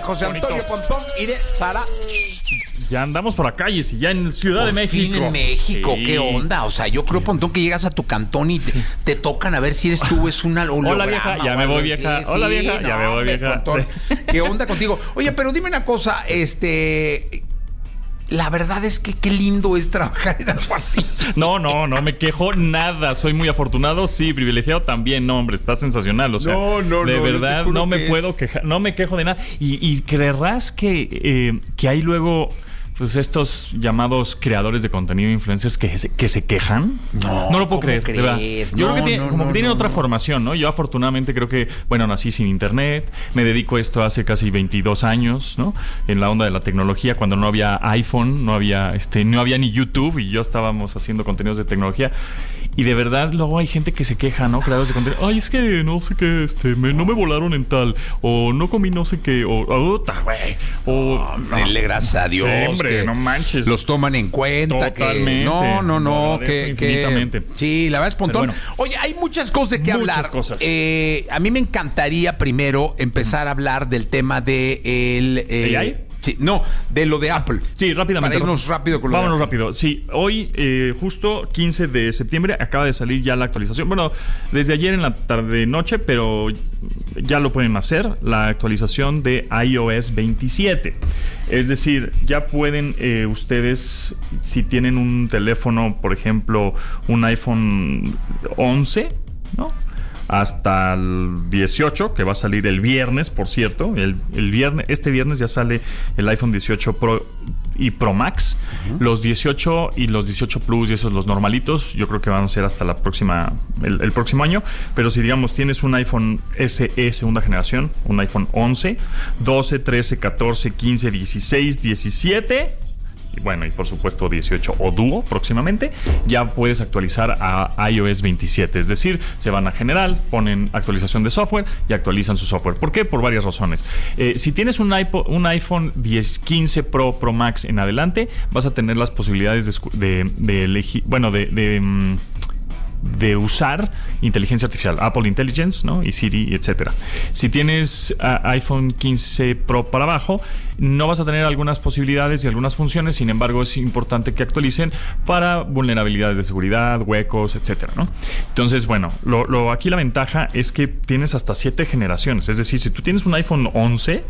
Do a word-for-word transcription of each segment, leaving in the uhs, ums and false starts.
José Bonito. Antonio Pontón, iré para... Ya andamos por la calle, si ya en Ciudad Por de México. fin en México, Sí. ¿qué onda? O sea, yo creo, Pontón, que llegas a tu cantón y te, sí. te tocan a ver si eres tú, es una holograma. Hola, vieja, ya me voy, vieja. Sí, Hola, sí, vieja, no, ya me voy, hombre, vieja. Pontón, ¿qué onda contigo? Oye, pero dime una cosa, este... La verdad es que qué lindo es trabajar en algo así. No, no, no me quejo nada. Soy muy afortunado, sí, privilegiado también. No, hombre, está sensacional. O sea, no, no, de no, verdad, no me es... puedo quejar, no me quejo de nada. Y, y creerás que, eh, que hay luego... Pues estos llamados creadores de contenido, influencers que se, que se quejan. No, no lo puedo creer. crees? ¿Verdad? Yo no, creo que tiene, no, como no, que tienen no, otra no. formación, ¿no? Yo afortunadamente creo que, bueno, nací sin internet, me dedico a esto hace casi veintidós años, ¿no? En la onda de la tecnología, cuando no había iPhone, no había, este, no había ni YouTube y yo estábamos haciendo contenidos de tecnología. Y de verdad, luego hay gente que se queja, ¿no? Creadores de contenido. Ay, es que no sé qué, este, me, no me volaron en tal. O no comí no sé qué. O, puta, güey. O. No, dile gracias a Dios. Sí, hombre, no manches. Los toman en cuenta. Totalmente. Que, no, no, no. Lo Que, infinitamente. que, sí, la verdad es Pontón. Bueno, oye, hay muchas cosas de qué muchas hablar. cosas. Eh, a mí me encantaría primero empezar uh-huh. a hablar del tema de el. Eh, ¿A I? Sí, no, de lo de Apple. Sí, rápidamente. Para irnos rápido con lo Vámonos de rápido. Sí, hoy, eh, justo quince de septiembre, acaba de salir ya la actualización. Bueno, desde ayer en la tarde-noche, pero ya lo pueden hacer, la actualización de iOS veintisiete. Es decir, ya pueden eh, ustedes, si tienen un teléfono, por ejemplo, un iPhone once, ¿no? Hasta el dieciocho, que va a salir el viernes, por cierto. El, el viernes, este viernes ya sale el iPhone dieciocho Pro y Pro Max. Uh-huh. Los dieciocho y los dieciocho Plus y esos los normalitos, yo creo que van a ser hasta la próxima, el, el próximo año. Pero si digamos tienes un iPhone S E segunda generación, un iPhone once, doce, trece, catorce, quince, dieciséis, diecisiete... y bueno, y por supuesto dieciocho o Duo próximamente, ya puedes actualizar a iOS veintisiete. Es decir, se van a general, ponen actualización de software y actualizan su software. ¿Por qué? Por varias razones. Eh, si tienes un, iPod, un iPhone diez, quince Pro, Pro Max en adelante, vas a tener las posibilidades de, de, de elegir, bueno, de... de um, de usar inteligencia artificial, Apple Intelligence, ¿no? Y Siri, etcétera. Si tienes uh, iPhone quince Pro para abajo, no vas a tener algunas posibilidades y algunas funciones. Sin embargo, es importante que actualicen para vulnerabilidades de seguridad, huecos, etcétera, ¿no? Entonces, bueno, lo, lo, aquí la ventaja es que tienes hasta siete generaciones. Es decir, si tú tienes un iPhone once,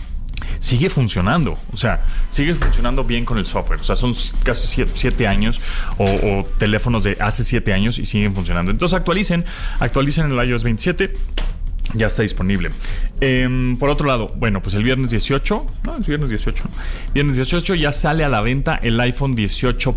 sigue funcionando, o sea, sigue funcionando bien con el software. O sea, son casi siete, siete años o, o teléfonos de hace siete años y siguen funcionando. Entonces actualicen, actualicen el iOS veintisiete. Ya está disponible. Eh, por otro lado, bueno, pues el viernes dieciocho, no, es viernes dieciocho. Viernes dieciocho ya sale a la venta el iPhone dieciocho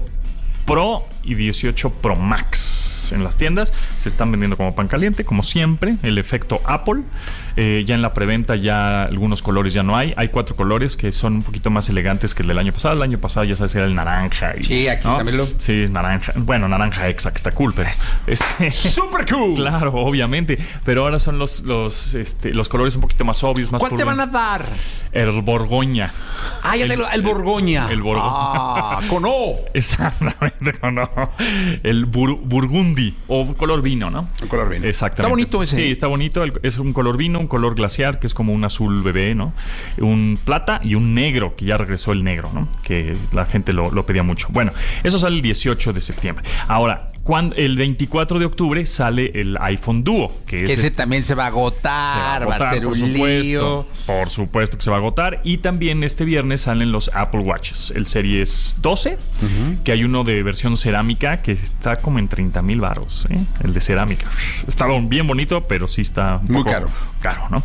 Pro y dieciocho Pro Max. En las tiendas se están vendiendo como pan caliente, como siempre, el efecto Apple. Eh, ya en la preventa ya algunos colores ya no hay. Hay cuatro colores que son un poquito más elegantes que el del año pasado. El año pasado ya sabes, era el naranja. Y, sí, aquí ¿no? está, míralo. Sí, es naranja. Bueno, naranja exa, que está cool, pero este, ¡súper cool! Claro, obviamente. Pero ahora son los, los, este, los colores un poquito más obvios, más ¿cuál te van a dar? El Borgoña. Ah, ya el, te lo, el Borgoña. El, el Borgoña. Ah, con O. Exactamente, con O. El bur, Burgundy. O color vino, ¿no? El color vino. Exactamente. Está bonito ese. Sí, está bonito. Es un color vino, un color glaciar, que es como un azul bebé, ¿no? Un plata y un negro, que ya regresó el negro, ¿no? Que la gente lo, lo pedía mucho. Bueno, eso sale el dieciocho de septiembre. Ahora, cuando, el veinticuatro de octubre sale el iPhone Duo, que es ese el, también se va a agotar, se va a, agotar, va a ser por un supuesto, lío. Por supuesto que se va a agotar. Y también este viernes salen los Apple Watches, el Series doce, uh-huh. que hay uno de versión cerámica que está como en treinta mil baros, ¿eh? El de cerámica. Está bien bonito, pero sí está un muy poco caro. Caro, ¿no?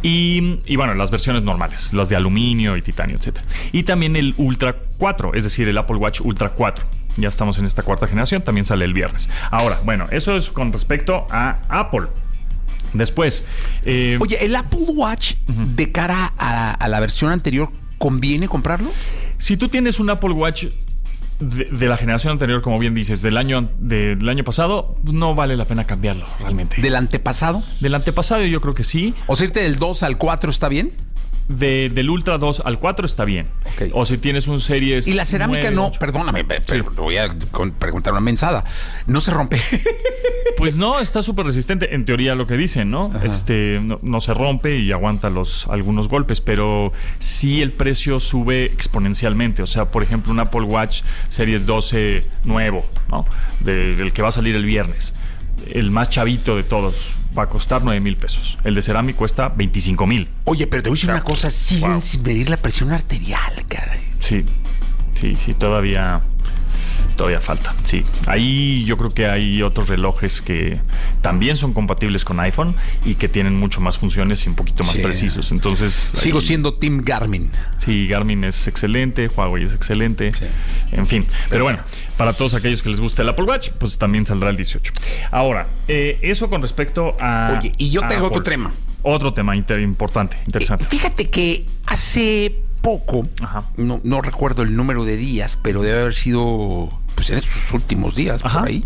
Y, y bueno, las versiones normales, las de aluminio y titanio, etcétera. Y también el Ultra cuatro, es decir, el Apple Watch Ultra cuatro. Ya estamos en esta cuarta generación, también sale el viernes. Ahora, bueno, eso es con respecto a Apple. Después... Eh, Oye, ¿el Apple Watch uh-huh. de cara a, a la versión anterior conviene comprarlo? Si tú tienes un Apple Watch de, de la generación anterior, como bien dices, del año, de, del año pasado, no vale la pena cambiarlo realmente. ¿Del antepasado? Del antepasado yo creo que sí. O sea, irte del dos al cuatro está bien. De, del Ultra dos al cuatro está bien. Okay. O si tienes un Series Y la cerámica nueve, no, ocho. perdóname, pero Sí. voy a con- preguntar una mensada. ¿No se rompe? Pues no, está súper resistente. En teoría lo que dicen, ¿no? Ajá. Este no, no se rompe y aguanta los algunos golpes, pero sí el precio sube exponencialmente. O sea, por ejemplo, un Apple Watch Series doce nuevo, ¿no? De- del que va a salir el viernes. El más chavito de todos va a costar nueve mil pesos. El de Ceramic cuesta veinticinco mil. Oye, pero te voy a decir O sea, una cosa. Siguen wow. sin medir la presión arterial, caray. Sí, sí, sí, todavía, todavía falta. Sí, ahí yo creo que hay otros relojes que también son compatibles con iPhone y que tienen mucho más funciones y un poquito más Sí. precisos. Entonces, Sigo ahí- siendo Team Garmin. Sí, Garmin es excelente, Huawei es excelente, Sí. en fin. Pero bueno, para todos aquellos que les guste el Apple Watch, pues también saldrá el dieciocho. Ahora, eh, eso con respecto a... Oye, y yo a tengo otro Apple. tema. Otro tema inter- importante, interesante. Eh, Fíjate que hace poco, Ajá. no, no recuerdo el número de días, pero debe haber sido pues en estos últimos días, Ajá. por ahí,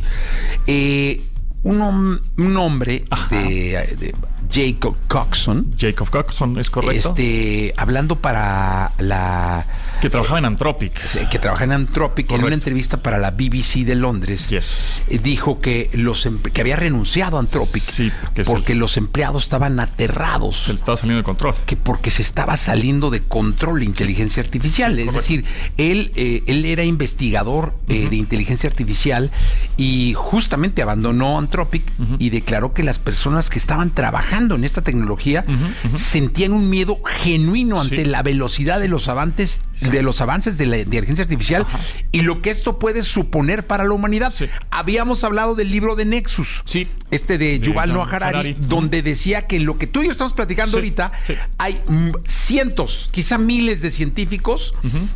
eh, un, hom- un hombre Ajá. de, de Jacob Coxon, Jacob Coxon, ¿es correcto? este, hablando para la... Que trabajaba en Anthropic. que trabaja en Anthropic, en Correcto. una entrevista para la B B C de Londres, Yes. eh, dijo que los em- que había renunciado a Anthropic Sí, porque es porque el- los empleados estaban aterrados, Se le estaba saliendo de control. que porque se estaba saliendo de control la inteligencia artificial. Es correcto. decir, él, eh, él era investigador eh, de inteligencia artificial y justamente abandonó Anthropic y declaró que las personas que estaban trabajando en esta tecnología sentían un miedo genuino ante Sí. la velocidad de los avances, de los avances de la inteligencia artificial y lo que esto puede suponer para la humanidad. Sí. Habíamos hablado del libro de Nexus, Sí. este de, De Yuval Yuval Noah Harari, Harari. donde decía que lo que tú y yo estamos platicando Sí, ahorita, sí. hay mm, cientos, quizá miles de científicos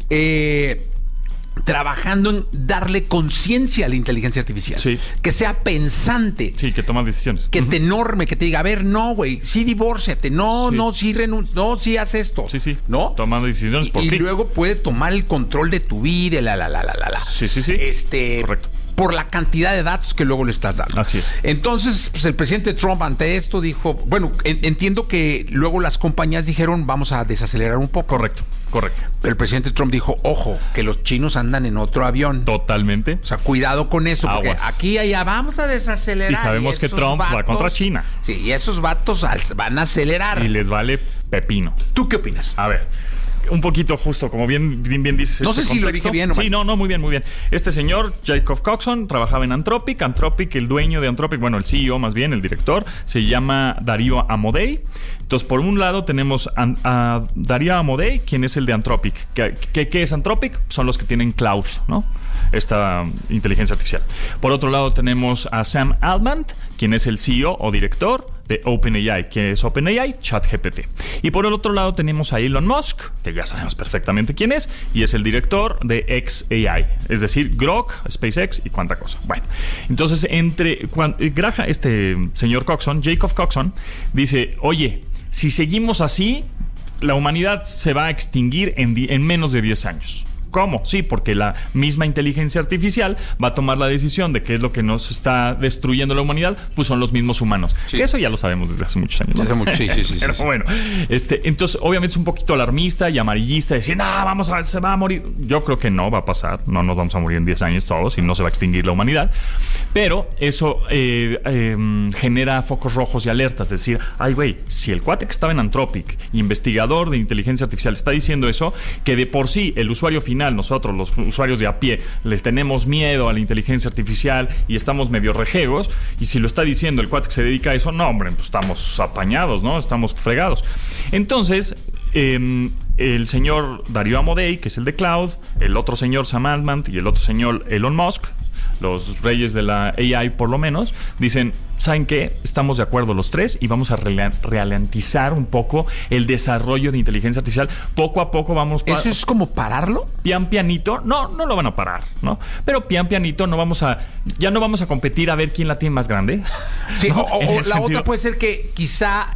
eh, trabajando en darle conciencia a la inteligencia artificial. Sí. Que sea pensante. Sí, que toma decisiones. Que te norme, que te diga, a ver, no, güey, sí divórciate, no, Sí. no, sí renun no, sí haz esto. Sí, sí. ¿No? Tomando decisiones por y ti. luego puede tomar el control de tu vida, la, la, la, la, la, la. Sí, sí, sí. Este, Correcto. por la cantidad de datos que luego le estás dando. Así es. Entonces, pues el presidente Trump ante esto dijo, bueno, en- entiendo que luego las compañías dijeron, vamos a desacelerar un poco. Correcto, correcto. Pero el presidente Trump dijo, ojo, que los chinos andan en otro avión. Totalmente. O sea, cuidado con eso, porque Aguas. aquí allá vamos a desacelerar. Y sabemos que esos Trump va contra China. Sí, y esos vatos al- van a acelerar. Y les vale pepino. ¿Tú qué opinas? A ver, un poquito justo, como bien, bien, bien dices. No este sé si lo contexto. dije bien o mal. Sí, no, no, muy bien, muy bien. Este señor, Jacob Coxon, trabajaba en Anthropic. Anthropic, el dueño de Anthropic, bueno, el C E O más bien, el director, se llama Darío Amodei. Entonces, por un lado tenemos a, a Darío Amodei, quien es el de Anthropic. ¿Qué, qué, qué es Anthropic? Son los que tienen cloud, ¿no? Esta um, inteligencia artificial. Por otro lado tenemos a Sam Altman, quien es el C E O o director de OpenAI, que es OpenAI, ChatGPT. Y por el otro lado tenemos a Elon Musk, que ya sabemos perfectamente quién es, y es el director de xAI, es decir, Grok, SpaceX y cuánta cosa. Bueno, entonces entre cuan, Graja, este señor Coxon, Jacob Coxon, dice, oye, si seguimos así, la humanidad se va a extinguir en, di- en menos de diez años. ¿Cómo? Sí, porque la misma inteligencia artificial va a tomar la decisión de qué es lo que nos está destruyendo la humanidad, pues son los mismos humanos. Sí. Que eso ya lo sabemos desde hace muchos años, ¿no? Hace mucho, sí, sí, sí, Pero sí. bueno, este, entonces obviamente es un poquito alarmista y amarillista, decir, no, vamos a, se va a morir. Yo creo que no va a pasar, no nos vamos a morir en diez años todos y no se va a extinguir la humanidad. Pero eso eh, eh, genera focos rojos y alertas, es decir, ay güey, si el cuate que estaba en Anthropic, investigador de inteligencia artificial, está diciendo eso, que de por sí el usuario final, nosotros los usuarios de a pie, les tenemos miedo a la inteligencia artificial y estamos medio rejegos, y si lo está diciendo el cuate que se dedica a eso, no hombre, pues estamos apañados, ¿no? Estamos fregados. Entonces, eh, el señor Darío Amodei, que es el de Cloud, el otro señor Sam Altman y el otro señor Elon Musk, los reyes de la A I por lo menos, dicen, ¿saben qué? Estamos de acuerdo los tres y vamos a rela- ralentizar un poco el desarrollo de inteligencia artificial. Poco a poco vamos... pa- ¿Eso es como pararlo? pian pianito, no, no lo van a parar, ¿no? Pero pian pianito no vamos a, ya no vamos a competir a ver quién la tiene más grande. Sí, ¿no? o, o- En o ese la sentido. otra puede ser que quizá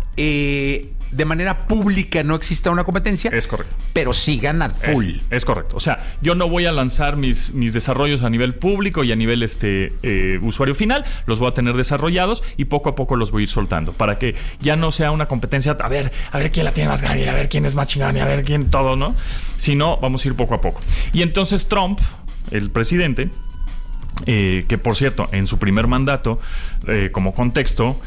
eh, de manera pública no exista una competencia. Es correcto. Pero sigan a full. Es, es correcto. O sea, yo no voy a lanzar mis, mis desarrollos a nivel público y a nivel este eh, usuario final. Los voy a tener desarrollados y poco a poco los voy a ir soltando para que ya no sea una competencia a ver, a ver quién la tiene más grande, a ver quién es más chingón y a ver quién todo, ¿no? Sino vamos a ir poco a poco. Y entonces Trump, el presidente, eh, que por cierto, en su primer mandato, eh, como contexto,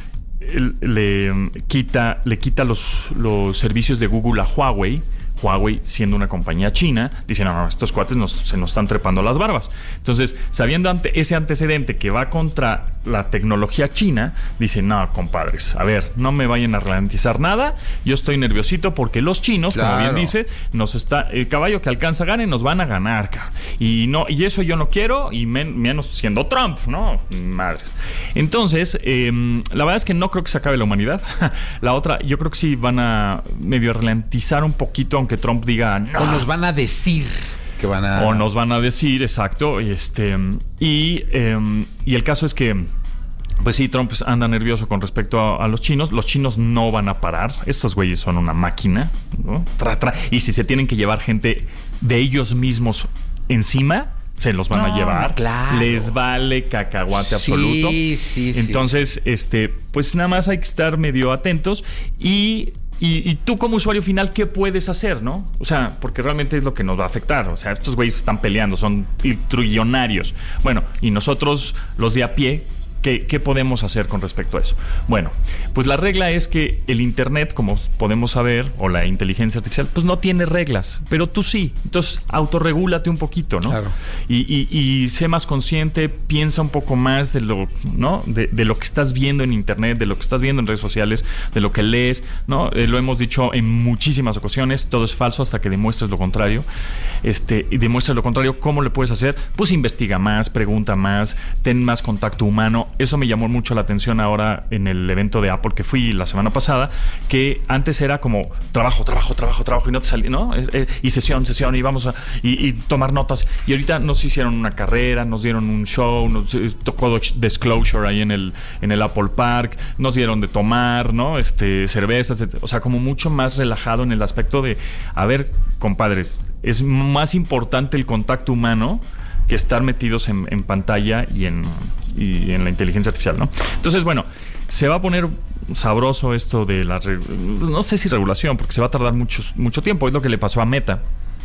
le quita, le quita los, los servicios de Google a Huawei. Huawei, siendo una compañía china, dice, no, no, estos cuates nos, se nos están trepando las barbas. Entonces, sabiendo ante ese antecedente que va contra la tecnología china, dice, no, compadres, a ver, no me vayan a ralentizar nada. Yo estoy nerviosito porque los chinos, claro, como bien dice, nos está, el caballo que alcanza gane, nos van a ganar, cabrón. Y no, y eso yo no quiero, y men, menos siendo Trump, ¿no? Madres. Entonces, eh, la verdad es que no creo que se acabe la humanidad. La otra, yo creo que sí van a medio ralentizar un poquito, aunque Trump diga no. O nos van a decir que van a... O nos van a decir, exacto. Este, y, eh, y el caso es que, pues sí, Trump anda nervioso con respecto a, a los chinos. Los chinos no van a parar. Estos güeyes son una máquina, ¿no? Tra, tra. Y si se tienen que llevar gente de ellos mismos encima, se los van no, a llevar. Claro. Les vale cacahuate sí, absoluto. Sí, Entonces, sí. este, pues nada más hay que estar medio atentos y... Y, y tú como usuario final, ¿qué puedes hacer, no? O sea, porque realmente es lo que nos va a afectar. O sea, estos güeyes están peleando, son trillonarios. Bueno, y nosotros, los de a pie, ¿qué, ¿qué podemos hacer con respecto a eso? Bueno, pues la regla es que el Internet, como podemos saber, o la inteligencia artificial, pues no tiene reglas, pero tú sí. Entonces, autorregúlate un poquito, ¿no? Claro. Y, y, y sé más consciente, piensa un poco más de lo, ¿no? De, de lo que estás viendo en Internet, de lo que estás viendo en redes sociales, de lo que lees, ¿no? Eh, lo hemos dicho en muchísimas ocasiones, todo es falso hasta que demuestres lo contrario. Este, y demuestres lo contrario, ¿cómo le puedes hacer? Pues investiga más, pregunta más, ten más contacto humano. Eso me llamó mucho la atención ahora en el evento de Apple que fui la semana pasada, que antes era como trabajo, trabajo, trabajo, trabajo y no te salía, ¿no? Eh, eh, y sesión, sesión y vamos a y, y tomar notas. Y ahorita nos hicieron una carrera, nos dieron un show, nos eh, tocó Disclosure ahí en el en el Apple Park, nos dieron de tomar, ¿no? Este, cervezas, etcétera. O sea, como mucho más relajado en el aspecto de, a ver, compadres, es más importante el contacto humano que estar metidos en, en pantalla y en, y en la inteligencia artificial, ¿no? Entonces, bueno, se va a poner sabroso esto de la... No sé si regulación, porque se va a tardar mucho, mucho tiempo. Es lo que le pasó a Meta.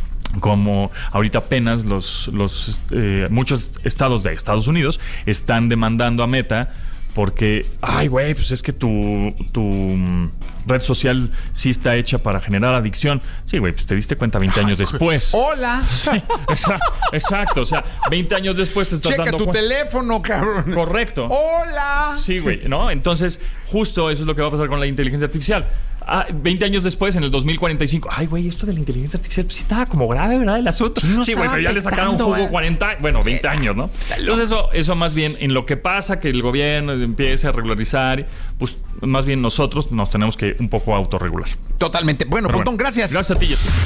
Como ahorita apenas los, los eh, muchos estados de Estados Unidos están demandando a Meta porque, ay, güey, pues es que tu, tu red social sí está hecha para generar adicción. Sí, güey, pues te diste cuenta veinte años después. ¡Hola! Sí, exacto, exacto, o sea, veinte años después te estás Checa dando tu cuenta. teléfono, cabrón. Correcto. ¡Hola! Sí, güey, ¿no? Entonces, justo eso es lo que va a pasar con la inteligencia artificial. Ah, veinte años después, en el dos mil cuarenta y cinco, ay, güey, esto de la inteligencia artificial, pues sí estaba como grave, ¿verdad? El asunto. Sí, sí güey, pero ya le sacaron jugo eh. cuarenta, bueno, veinte años, ¿no? Entonces, eso, eso más bien, en lo que pasa, que el gobierno empiece a regularizar, pues más bien nosotros nos tenemos que un poco autorregular. Totalmente. Bueno, Pontón, bueno, gracias. Gracias a ti, Jesús.